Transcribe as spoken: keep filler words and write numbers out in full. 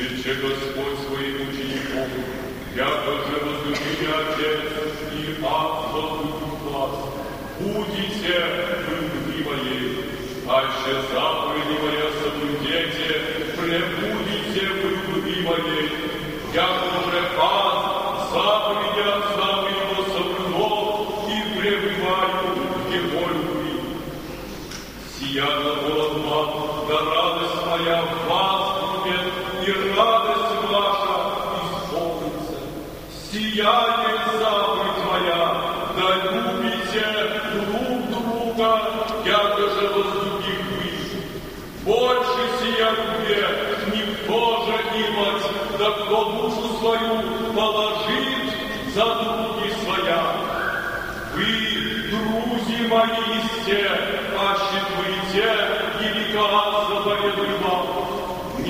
Рече Господь своим учеником, яко же возлюби меня Отец, и Ад возлюбит вас. Будете вы любви моей, аще заповеди моя соблюдете, пребудете в любви моей. Яко же Ад заповеди Отца моего соблюдал, и пребываю в его любви. Сия глаголом вам, да радость моя в вас будет, и радость ваша исполнится. Сияет заповедь моя, да любите друг друга, яко же возлюбив вы. Больше сия любви никто же имать, да кто душу свою положит за други своя. Вы, друзі мои, исте, ащет вы те, и века заповедую вам.